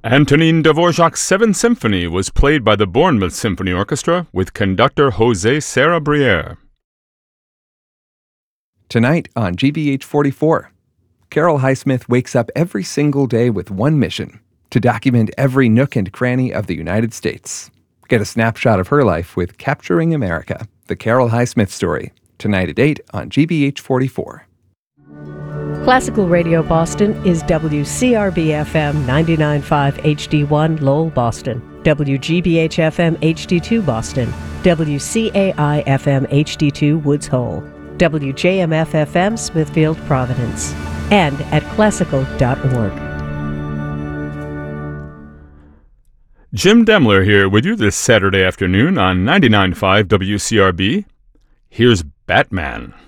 Antonin Dvorak's Seventh Symphony was played by the Bournemouth Symphony Orchestra with conductor José Serra-Briere. Tonight on GBH 44, Carol Highsmith wakes up every single day with one mission: to document every nook and cranny of the United States. Get a snapshot of her life with Capturing America, the Carol Highsmith story, tonight at 8 on GBH 44. Classical Radio Boston is WCRB-FM 99.5 HD1 Lowell, Boston, WGBH-FM HD2 Boston, WCAI-FM HD2 Woods Hole, WJMF-FM Smithfield, Providence, and at classical.org. Jim Demler here with you this Saturday afternoon on 99.5 WCRB. Here's Batman.